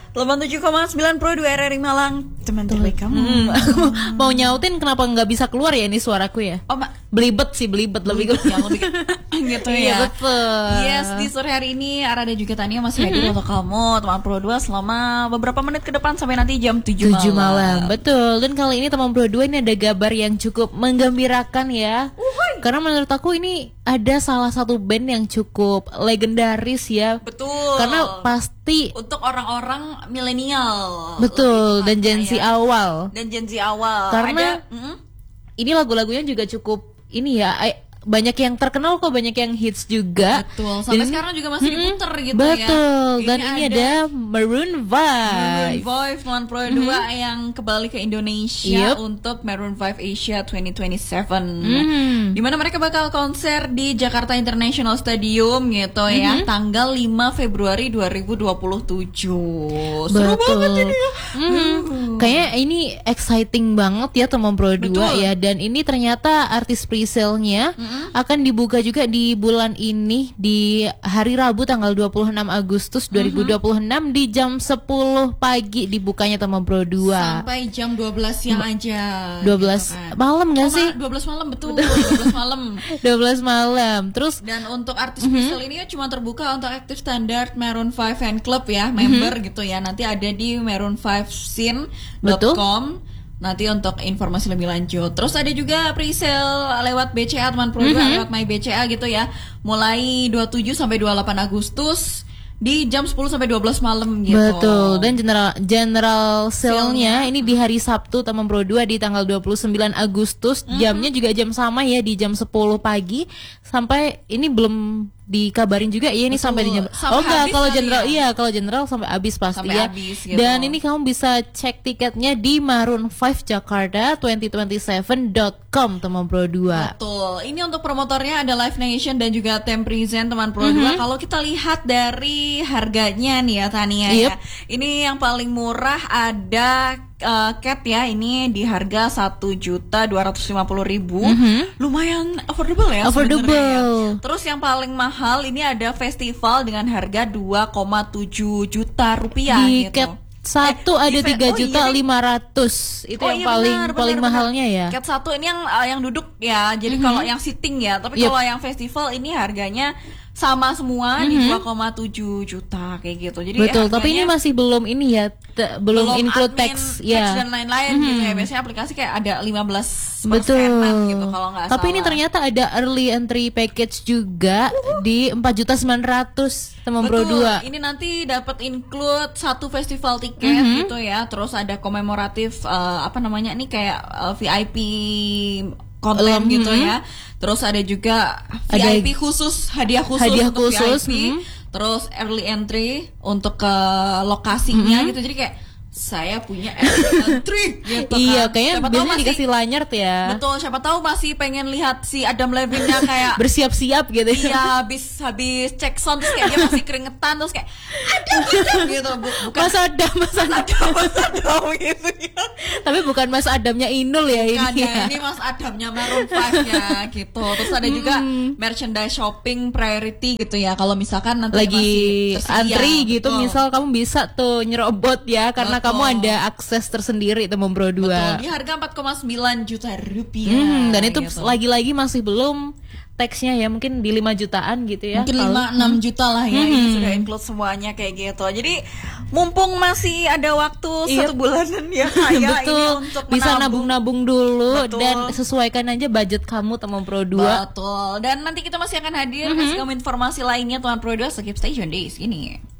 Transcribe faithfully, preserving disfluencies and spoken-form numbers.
delapan puluh tujuh koma sembilan Pro dua R R I Malang, teman terbaik kamu. Hmm. Mau nyautin kenapa nggak bisa keluar ya ini suaraku ya? Oh, ma- belibet sih, belibet lebih yang lebih gitu Iya, ya. betul. Yes, di sore hari ini Ara dan juga Tania masih hadir Mm-hmm. untuk kamu teman Pro dua selama beberapa menit ke depan sampai nanti jam tujuh tujuh malam. malam. Betul. Dan kali ini teman Pro dua ini ada kabar yang cukup menggembirakan ya. Uhuy. Karena menurut aku ini ada salah satu band yang cukup legendaris ya. Betul. Karena pasti untuk orang-orang milenial. betul, lebih dan Gen Z tepatnya ya. awal. Dan Gen Z awal. Karena ada, mm, ini lagu-lagunya juga cukup ini ya, eh, banyak yang terkenal kok, banyak yang hits juga. betul. Sampai Dan- sekarang juga masih Mm-mm, diputer gitu ya. betul. Dan ini ada, Maroon Maroon five. five Teman Pro dua yang kembali ke Indonesia Yup. untuk Maroon five Asia dua ribu dua puluh tujuh. Hmm. Di mana mereka bakal konser di Jakarta International Stadium gitu ya, tanggal lima Februari dua ribu dua puluh tujuh. Seru Betul. banget ini ya. Mhm. Kayaknya ini exciting banget ya teman Pro dua Betul. ya. Dan ini ternyata artis pre-sale-nya akan dibuka juga di bulan ini, di hari Rabu tanggal dua puluh enam Agustus dua ribu dua puluh enam di jam sepuluh pagi dibukanya teman Pro dua. Sampai jam dua belas siang aja. dua belas gitu kan. malam gak Oh, sih? ma- dua belas malam betul. dua belas malam. dua belas malam. Terus Dan untuk artis pre-sale ini cuma terbuka untuk active standard Maroon five fan club ya, member gitu ya. Nanti ada di maroon five scene dot com. Nanti untuk informasi lebih lanjut. Terus ada juga pre-sale lewat B C A teman Pro dua, lewat My B C A gitu ya. Mulai dua puluh tujuh sampai dua puluh delapan Agustus di jam sepuluh sampai dua belas malam gitu. betul. Dan general general sale-nya ini di hari Sabtu teman Pro dua di tanggal dua puluh sembilan Agustus. Jamnya juga jam sama ya, di jam sepuluh pagi. Sampai ini belum dikabarin juga ya, ini Betul. sampai di jam. Sampai Oh enggak, habis kalau kali general ya? iya, kalau general sampai habis pasti Sampai ya. habis gitu. Dan ini kamu bisa cek tiketnya di maroon five jakarta dua ribu dua puluh tujuh dot com teman Pro dua. Betul. Ini untuk promotornya ada Live Nation dan juga Tem Present teman Pro dua. Kalau kita lihat dari harganya nih ya Tania ya. Yep. Ini yang paling murah ada uh, Cat ya. Ini di harga satu juta dua ratus lima puluh ribu. Lumayan affordable ya Affordable. sebenarnya ya. Terus yang paling mahal ini ada Festival dengan harga dua koma tujuh juta rupiah Di gitu. cat satu Eh, ada event- tiga oh juta iya. lima ratus. Itu Oh yang iya, paling benar, paling benar, mahalnya benar. ya. Cat satu ini yang uh, yang duduk ya. Jadi kalau yang sitting ya, tapi Yep. kalau yang festival ini harganya sama semua di dua koma tujuh juta kayak gitu. Jadi Betul, tapi ini harganya masih belum ini ya, te- belum, include admin, tax tax ya. dan lain-lain gitu ya. Biasanya aplikasi kayak ada lima belas Betul. persenan gitu kalau nggak salah. Tapi ini ternyata ada early entry package juga di empat juta sembilan ratus teman Pro Betul. dua. Ini nanti dapat include satu festival tiket gitu ya. Terus ada komemoratif uh, apa namanya ini kayak uh, V I P konten Um, gitu hmm. ya. Terus ada juga Ada V I P khusus, hadiah khusus hadiah untuk khusus, V I P. hmm. Terus early entry untuk ke lokasinya gitu. Jadi kayak saya punya early entry gitu kan. Iya, kayaknya Siapa tahu biasanya masih- dikasih lanyard ya. Betul, siapa tahu masih pengen lihat si Adam Levine-nya kayak Bersiap-siap gitu. iya, habis habis cek sound terus kayak dia masih keringetan terus kayak ada ada gitu. Bu- bukan Mas Adam, Mas Adam. ada Mas Adam gitu ya. Tapi bukan Mas Adamnya Inul ya Bukan ini. ya, Ya. ini Mas Adamnya Maroon five ya gitu. Terus ada juga merchandise shopping priority gitu ya. Kalau misalkan nanti Lagi masih tersedia, antri gitu, betul. misal kamu bisa tuh nyerobot ya, karena Betul. kamu ada akses tersendiri teman Pro Betul, dua. di harga empat koma sembilan juta rupiah. Hmm, dan itu gitu. lagi-lagi masih belum teksnya ya, mungkin di lima jutaan gitu ya. Mungkin Kalau- lima enam juta lah ya. Ini Hmm. sudah include semuanya kayak gitu. Jadi mumpung masih ada waktu Yep. satu bulanan ya kayak Betul, ini untuk bisa menabung. nabung-nabung dulu. Betul. Dan sesuaikan aja budget kamu teman Pro dua. Betul. Dan nanti kita masih akan hadir kasih kamu informasi lainnya Tuan Pro dua, skip station di sini.